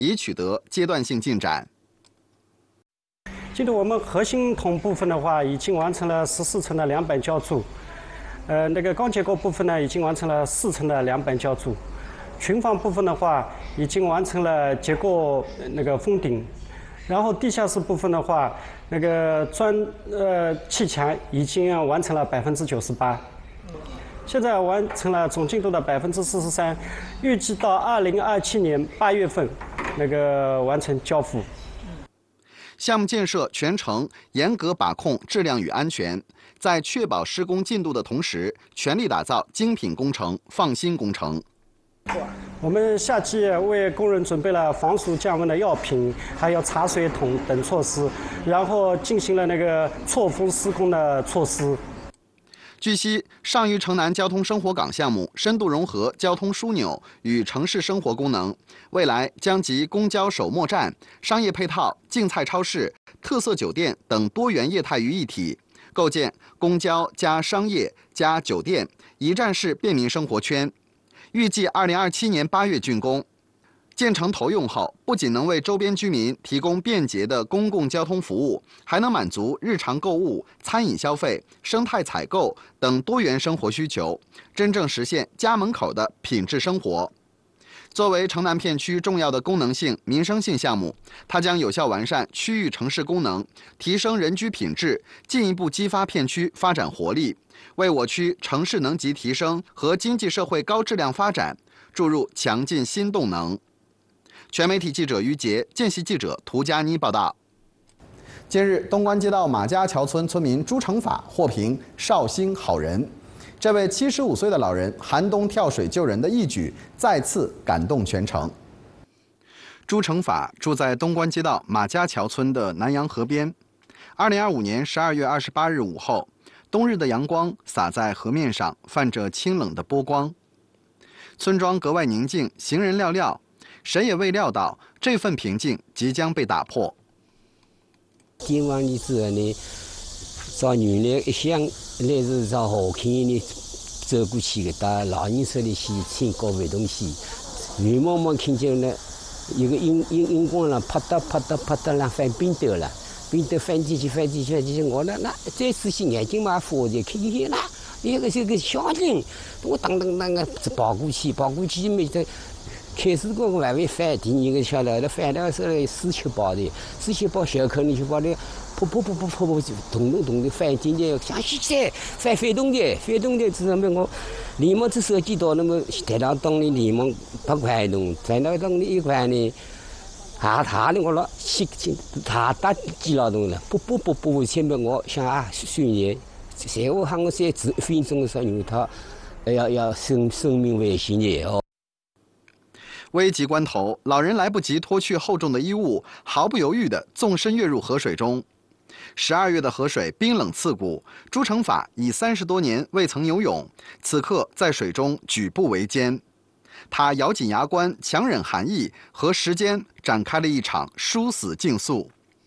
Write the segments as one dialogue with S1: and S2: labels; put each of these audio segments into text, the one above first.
S1: 已取得阶段性进展。
S2: 进度我们核心筒部分的话，已经完成了14层的梁板浇筑。那个钢结构部分呢，已经完成了4层的梁板浇筑。群房部分的话，已经完成了结构那个封顶。然后地下室部分的话，那个砌墙已经完成了98%。现在完成了总进度的43%，预计到2027年8月份那个完成交付。
S1: 项目建设全程严格把控质量与安全，在确保施工进度的同时，全力打造精品工程、放心工程。
S2: 我们夏季为工人准备了防暑降温的药品，还有茶水桶等措施，然后进行了那个错峰施工的措施。
S1: 据悉，上虞城南交通生活港项目深度融合交通枢纽与城市生活功能，未来将集公交首末站、商业配套、竞菜超市、特色酒店等多元业态于一体，构建公交加商业加酒店一站式便民生活圈。预计2027年8月竣工。建成投用后，不仅能为周边居民提供便捷的公共交通服务，还能满足日常购物、餐饮消费、生态采购等多元生活需求，真正实现家门口的品质生活。作为城南片区重要的功能性、民生性项目，它将有效完善区域城市功能，提升人居品质，进一步激发片区发展活力，为我区城市能级提升和经济社会高质量发展注入强劲新动能。全媒体记者于杰，见习记者涂佳妮报道。近日，东关街道马家桥村村民朱成法获评绍兴好人。这位75岁的老人寒冬跳水救人的义举，再次感动全城。朱成法住在东关街道马家桥村的南洋河边。2025年12月28日午后，冬日的阳光洒在河面上，泛着清冷的波光。村庄格外宁静，行人寥寥。谁也未料到这份平静即将被打破。
S3: 天王里之后呢，找原来一向来是找好看的走过去的，到老人手里去请搞活动去，远茫茫看见了一个荧光了，啪嗒啦翻冰斗了，冰斗翻进去，我那再仔细眼睛嘛发的，看见啦，一个这个小人，我当个跑过去没得。开始过还会翻，第二个晓得，翻的时候47包的，47包小口里去包的，噗，咚的翻进去，像西噻，翻动的，之后我连忙这手机到那么台上当的连忙8块东，在那当的1块呢，他的我了，他打几劳动了，不，前面我想啊，虽然在我喊我在1分钟的时候，因为他要生命危险的哦。
S1: 危急关头，老人来不及脱去厚重的衣物，毫不犹豫地纵身跃入河水中。12月的河水冰冷刺骨，朱成法已30多年未曾游泳，此刻在水中举步维艰。他咬紧牙关，强忍寒意，和时间展开了一场殊死竞速。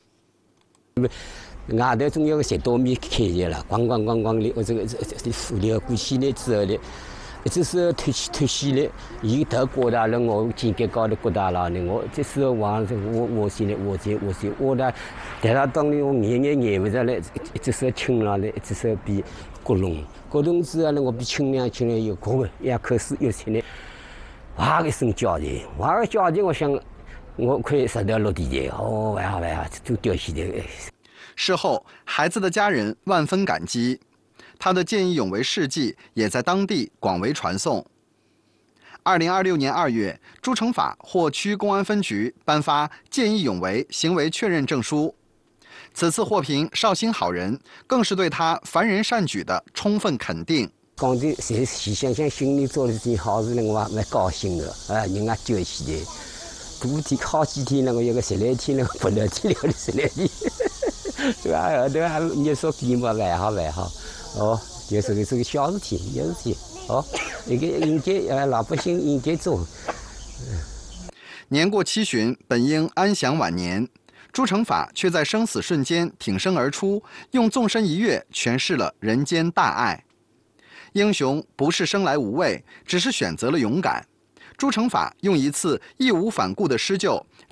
S3: 外头总有个10多米开的了，咣的，我这个流过去了之后呢。这是脱稀了，伊头刮大了，我肩胛高头刮大了呢。我这时候往我现在我呢，台上当里我眼不着了，这时候轻了嘞，这时候比咕隆之后呢，我比轻量又过2口水又出来，哇一声叫的，我想我快摔到落地的，完了，就掉下来。
S1: 事后，孩子的家人万分感激。他的见义勇为事迹也在当地广为传颂。2026年2月，朱成法获区公安分局颁发见义勇为行为确认证书。此次获评绍兴好人，更是对他凡人善举的充分肯定。
S3: 讲的谁想心里做了件好事呢，我还蛮高兴的人家救起来。过天好几天了，我有个10来天了，不聊天了10来天，对吧？后头还你说比嘛，还好。就是这个小事体，一个应该老百姓应该做。
S1: 年过70旬，本应安享晚年，朱成法却在生死瞬间挺身而出，用纵身一跃诠释了人间大爱。英雄不是生来无畏，只是选择了勇敢。朱成法用一次义无反顾的施救，